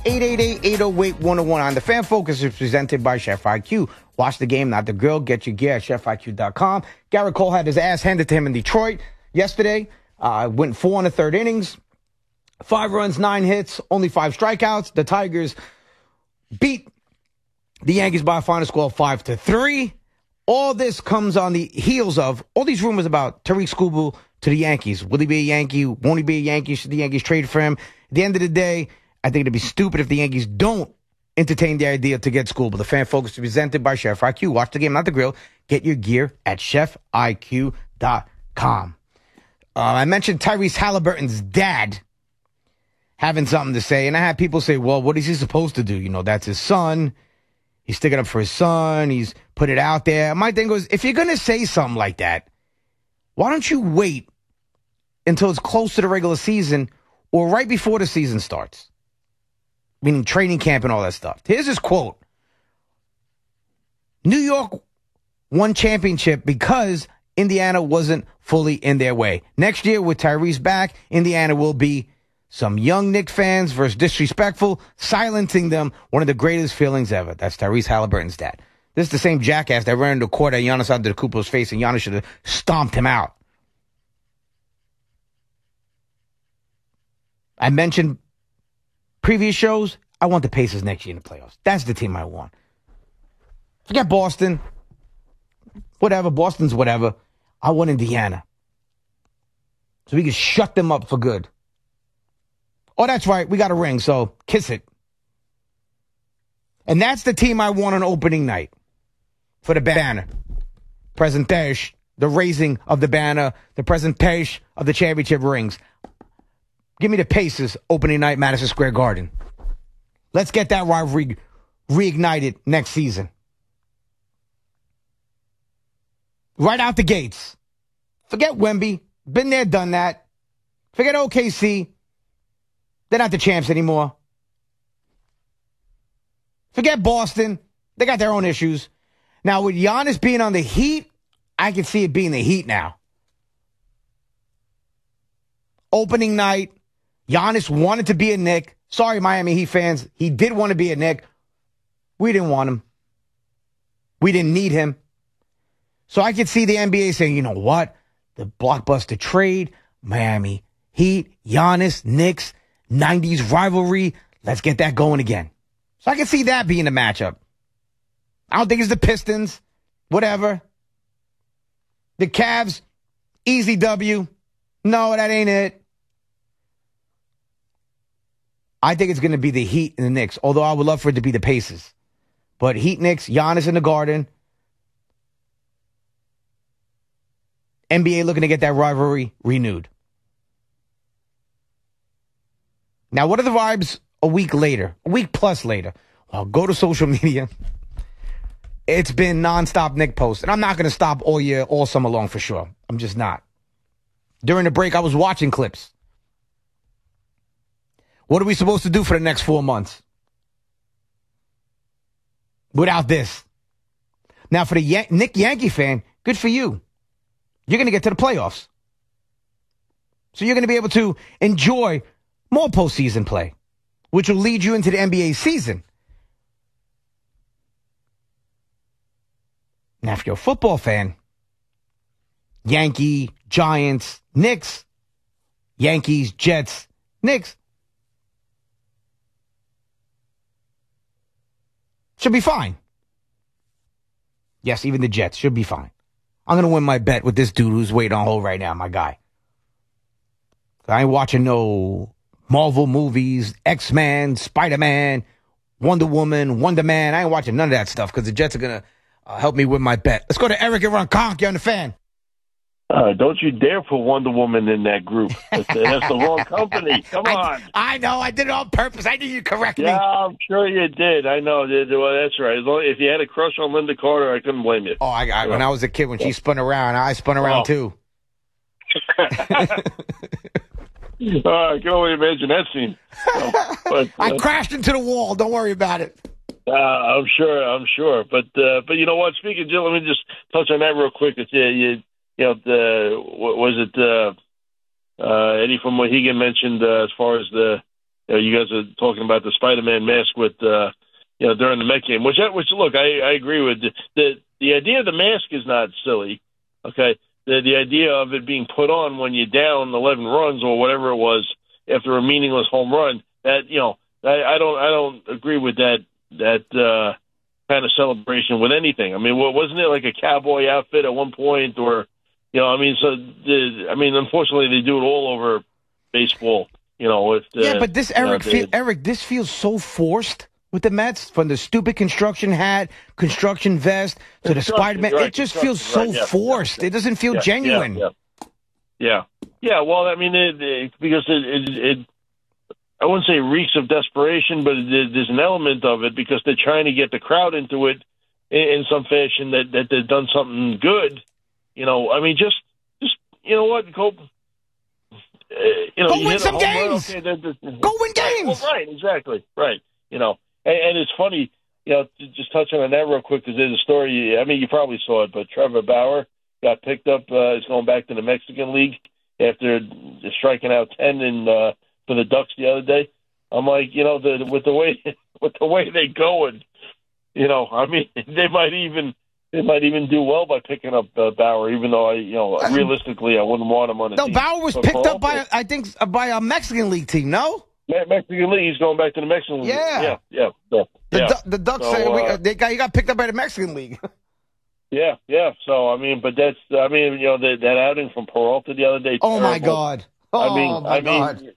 888-808-101 on the Fan Focus is presented by Chef IQ. Watch the game, not the grill. Get your gear at chefiq.com. Garrett Cole had his ass handed to him in Detroit yesterday. Went 4 in the third innings. 5 runs, 9 hits, only 5 strikeouts. The Tigers beat the Yankees by a final score of 5-3. All this comes on the heels of all these rumors about Tariq Skubal to the Yankees. Will he be a Yankee? Won't he be a Yankee? Should the Yankees trade for him? At the end of the day, I think it'd be stupid if the Yankees don't entertain the idea to get Skubal. The Fan Focus is presented by Chef IQ. Watch the game, not the grill. Get your gear at chefiq.com. I mentioned Tyrese Halliburton's dad having something to say, and I had people say, well, what is he supposed to do? You know, that's his son. He's sticking up for his son. He's put it out there. My thing was, if you're going to say something like that, why don't you wait until it's close to the regular season or right before the season starts? Meaning training camp and all that stuff. Here's his quote. New York won championship because Indiana wasn't fully in their way. Next year with Tyrese back, Indiana will be some young Knicks fans versus disrespectful, silencing them, one of the greatest feelings ever. That's Tyrese Halliburton's dad. This is the same jackass that ran into the court at Giannis Antetokounmpo's face, and Giannis should have stomped him out. I mentioned previous shows, I want the Pacers next year in the playoffs. That's the team I want. Forget Boston. Whatever. Boston's whatever. I want Indiana. So we can shut them up for good. Oh, that's right. We got a ring, so kiss it. And that's the team I want on opening night for the banner. Presentation, the raising of the banner, the presentation of the championship rings. Give me the Pacers opening night, Madison Square Garden. Let's get that rivalry reignited next season. Right out the gates. Forget Wemby. Been there, done that. Forget OKC. They're not the champs anymore. Forget Boston. They got their own issues. Now, with Giannis being on the Heat, I can see it being the Heat now. Opening night, Giannis wanted to be a Knick. Sorry, Miami Heat fans. He did want to be a Knick. We didn't want him. We didn't need him. So I could see the NBA saying, you know what? The blockbuster trade, Miami Heat, Giannis, Knicks, 90s rivalry. Let's get that going again. So I can see that being the matchup. I don't think it's the Pistons. Whatever. The Cavs, easy W. No, that ain't it. I think it's going to be the Heat and the Knicks, although I would love for it to be the Pacers. But Heat, Knicks, Giannis in the Garden. NBA looking to get that rivalry renewed. Now, what are the vibes a week later? A week plus later? Well, go to social media. It's been nonstop Knick posts. And I'm not going to stop all summer long for sure. I'm just not. During the break, I was watching clips. What are we supposed to do for the next 4 months? Without this. Now, for the Knick Yankee fan, good for you. You're going to get to the playoffs. So you're going to be able to enjoy more postseason play, which will lead you into the NBA season. Now, if you're a football fan, Yankee, Giants, Knicks, Yankees, Jets, Knicks, should be fine. Yes, even the Jets should be fine. I'm going to win my bet with this dude who's waiting on hold right now, my guy. I ain't watching no Marvel movies, X-Men, Spider-Man, Wonder Woman, Wonder Man. I ain't watching none of that stuff because the Jets are going to help me win my bet. Let's go to Eric and Ronkonkoma on the Fan. Don't you dare put Wonder Woman in that group. That's the wrong company. Come on. I know. I did it on purpose. I knew you'd correct me. Yeah, I'm sure you did. I know. Well, that's right. If you had a crush on Linda Carter, I couldn't blame you. Oh, when I was a kid, when she spun around, I spun around too. I can only imagine that scene. I crashed into the wall. Don't worry about it. I'm sure. But you know what? Speaking of Jill, let me just touch on that real quick. Was it Eddie from Mohegan mentioned as far as the you guys are talking about the Spider-Man mask with during the Met game, which look, I agree with the idea of the mask is not silly. Okay, the idea of it being put on when you're down 11 runs or whatever it was after a meaningless home run, that I don't agree with that kind of celebration with anything. I mean, wasn't it like a cowboy outfit at one point, or unfortunately they do it all over baseball. But this Eric, this feels so forced with the Mets, from the stupid construction hat, construction vest to the Spider-Man. Right, it just feels so forced. It doesn't feel genuine. Yeah. Well, I mean, because it I wouldn't say reeks of desperation, but there's an element of it because they're trying to get the crowd into it in some fashion that they've done something good. I mean, just you know what, go win some games. Okay, go win games. Well, right, exactly, right. And it's funny, just touching on that real quick because there's a story. I mean, you probably saw it, but Trevor Bauer got picked up. Is going back to the Mexican League after striking out 10 for the Ducks the other day. I'm like, with the way they go, and I mean, they might even do well by picking up Bauer, even though realistically I wouldn't want him on the team. No, Bauer was picked up by a Mexican League team. No, Mexican League. He's going back to the Mexican League. Yeah. The Ducks he got picked up by the Mexican League. Yeah. So I mean, but that outing from Peralta the other day. Oh my God. God.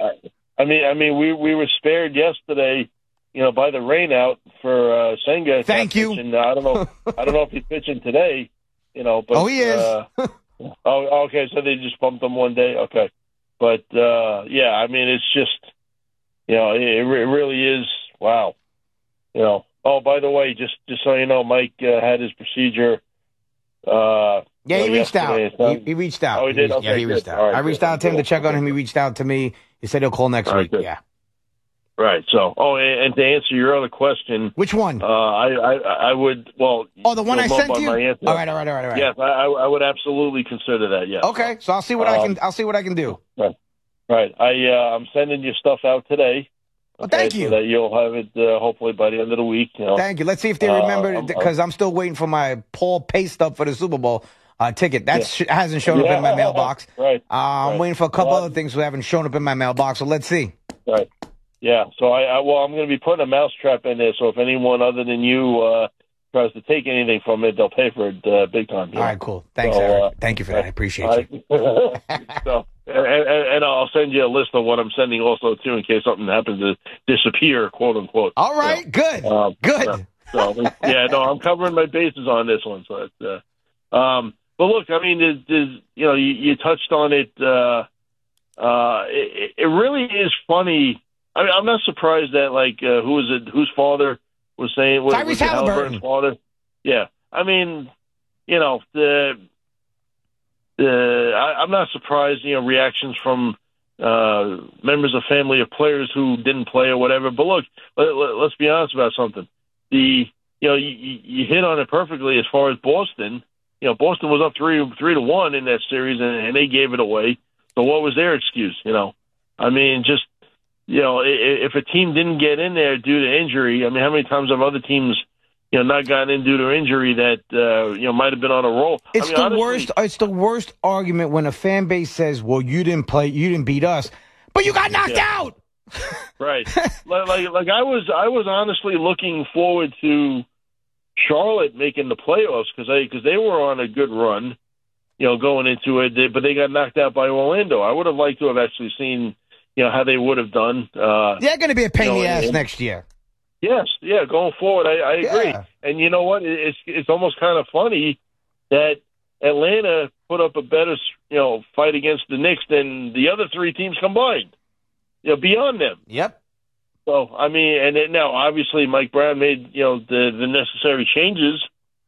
I mean, we were spared yesterday, by the rain out for Senga. Thank you. I don't know if he's pitching today, but he is. Okay. So they just bumped him one day. Okay, but I mean, it's just, it really is. Wow. Oh, by the way, just so you know, Mike had his procedure. He reached out. He reached out. Oh, he did? Okay, he reached out. Right, I reached out to him to check on him. He reached out to me. He said he'll call next week. Good. Yeah. Right. So, and to answer your other question. Which one? I would, well. Oh, the one I sent you? All right. Yes, I would absolutely consider that, yes. Okay, so I'll see what I can do. Right. I'm sending you stuff out today. Well, thank you. So that you'll have it hopefully by the end of the week. Thank you. Let's see if they remember, because I'm still waiting for my Paul Pay stub for the Super Bowl ticket. That hasn't shown up in my mailbox. Right. I'm waiting for a couple other things that haven't shown up in my mailbox, so let's see. Right. Yeah, so I'm going to be putting a mousetrap in there, so if anyone other than you tries to take anything from it, they'll pay for it big time. All right, cool. Thanks, Eric. Thank you for that. I appreciate you. So, and I'll send you a list of what I'm sending also, too, in case something happens to disappear, quote unquote. All right, good. Good. I'm covering my bases on this one. So but look, I mean, you touched on it. It really is funny. I mean, I'm not surprised that, like, who was it? Whose father was saying? Tyrese Halliburton's father. Yeah, I mean, I'm not surprised. Reactions from members of family of players who didn't play or whatever. But look, let's be honest about something. You hit on it perfectly as far as Boston. Boston was up 3-1 in that series, and they gave it away. So what was their excuse? I mean, just. If a team didn't get in there due to injury, I mean, how many times have other teams, not gotten in due to injury that, might have been on a roll? It's It's the worst argument when a fan base says, well, you didn't play, you didn't beat us, but you got knocked out. Right. like I was honestly looking forward to Charlotte making the playoffs because they were on a good run, going into it, but they got knocked out by Orlando. I would have liked to have actually seen, how they would have done. They're going to be a pain in the ass next year. Yes, going forward, I agree. Yeah. And you know what? It's almost kind of funny that Atlanta put up a better, fight against the Knicks than the other three teams combined. Beyond them. Yep. So I mean, and now obviously Mike Brown made the necessary changes.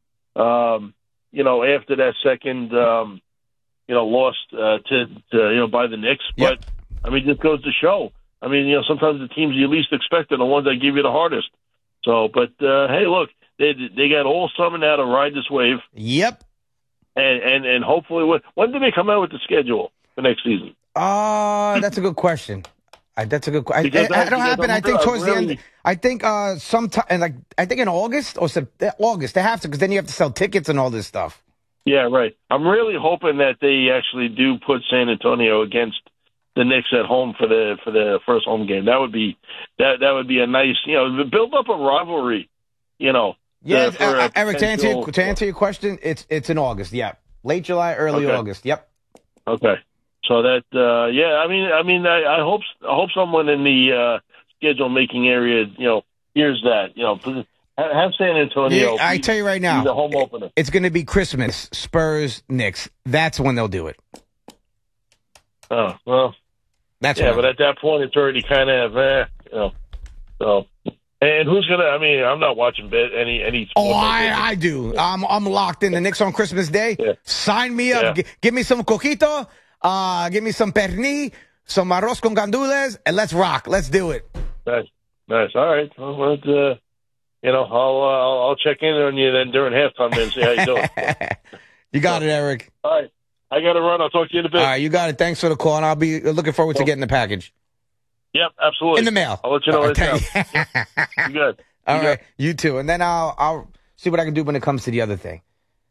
After that second, loss to by the Knicks, yep. But. I mean, it just goes to show. I mean, sometimes the teams you least expect are the ones that give you the hardest. So, but hey, look, they got all summer now to ride this wave. Yep. And hopefully, when do they come out with the schedule for next season? That's a good question. That's a good question. That'll happen. I think towards the end. I think sometime, and I think in August or August they have to, because then you have to sell tickets and all this stuff. Yeah, right. I'm really hoping that they actually do put San Antonio against the Knicks at home for the first home game. That would be a nice, build up a rivalry. Yeah, Eric. To answer your question, it's in August. Yeah, late July, early August. Yep. Okay. So that, I hope someone in the schedule making area, hears that. Have San Antonio. Yeah, I tell you right now, the home opener. It's going to be Christmas, Spurs, Knicks. That's when they'll do it. Oh well, but at that point, it's already kind of, So, and who's gonna? I'm not watching any. Oh, I do. I'm locked in. The Knicks on Christmas Day. Yeah. Sign me up. Yeah. Give me some coquito. Give me some pernil, some arroz con gandules, and let's rock. Let's do it. Nice. All right. Well, I'll check in on you then during halftime and see how you doing. You got it, Eric. All right. I got to run. I'll talk to you in a bit. All right, you got it. Thanks for the call, and I'll be looking forward to getting the package. Yep, absolutely. In the mail. I'll let you know when it's out. You good. All right, you too. And then I'll see what I can do when it comes to the other thing.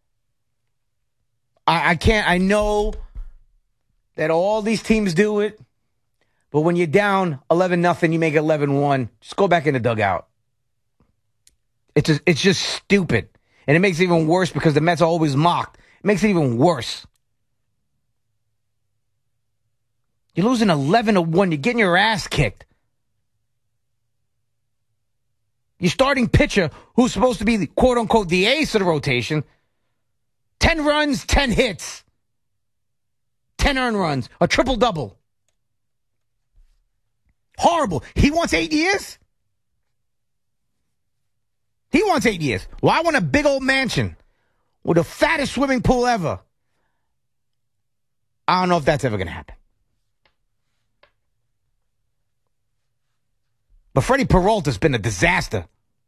I know that all these teams do it, but when you're down 11-0, you make it 11-1, just go back in the dugout. It's just stupid. And it makes it even worse because the Mets are always mocked. It makes it even worse. You're losing 11-1. You're getting your ass kicked. Your starting pitcher, who's supposed to be the quote-unquote the ace of the rotation, 10 runs, 10 hits, 10 earned runs, a triple-double. Horrible. He wants 8 years? He wants 8 years. Well, I want a big old mansion with the fattest swimming pool ever. I don't know if that's ever going to happen. But Freddie Peralta's been a disaster.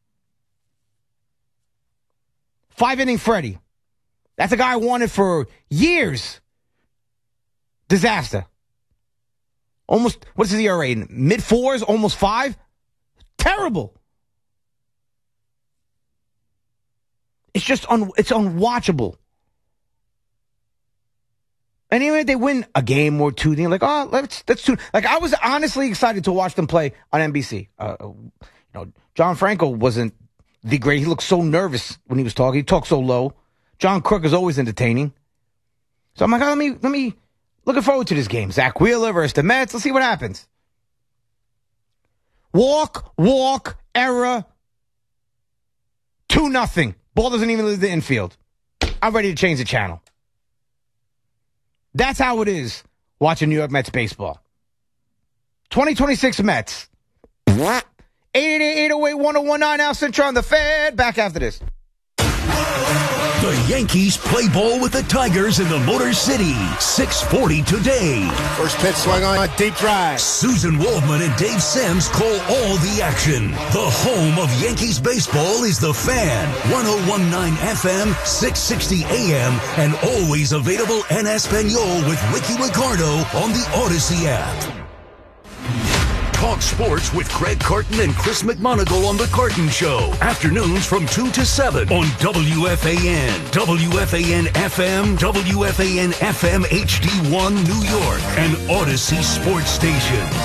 5-inning Freddie. That's a guy I wanted for years. Disaster. Almost, what's his ERA? Mid-4s, almost 5? Terrible. It's just, it's unwatchable. Anyway, they win a game or two. They're like, oh, let's tune. Like, I was honestly excited to watch them play on NBC. John Franco wasn't the great. He looked so nervous when he was talking. He talked so low. John Crook is always entertaining. So I'm like, oh, let me looking forward to this game. Zach Wheeler versus the Mets. Let's see what happens. Walk, error. 2-0. Ball doesn't even leave the infield. I'm ready to change the channel. That's how it is watching New York Mets baseball. 2026 Mets. 888-808-1019 Al Cintron, the Fed. Back after this. The Yankees play ball with the Tigers in the Motor City. 6:40 today. First pitch swung on, deep drive. Susan Waldman and Dave Sims call all the action. The home of Yankees baseball is the Fan. 101.9 FM, 660 AM, and always available en Espanol with Ricky Ricardo on the Odyssey app. Talk sports with Craig Carton and Chris McMonagle on The Carton Show. Afternoons from 2 to 7 on WFAN, WFAN FM, WFAN FM HD1 New York, and Odyssey Sports Station.